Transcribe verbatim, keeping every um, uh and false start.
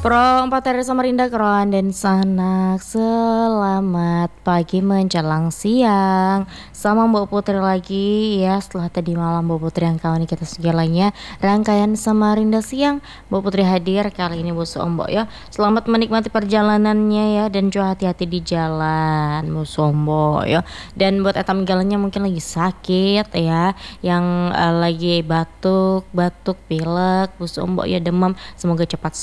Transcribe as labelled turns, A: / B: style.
A: Krong Pateri Samarinda Kroan dan Sanak. Selamat pagi menjelang siang. Sama Mbak Putri lagi ya. Setelah tadi malam Mbak Putri yang kawan kita segalanya rangkaian Samarinda siang, Mbak Putri hadir kali ini Busu Ombo ya. Selamat menikmati perjalanannya ya, dan juga hati-hati di jalan Busu Ombo ya. Dan buat etam galannya mungkin lagi sakit ya, yang uh, lagi batuk, batuk, pilek, Busu Ombo ya, demam, semoga cepat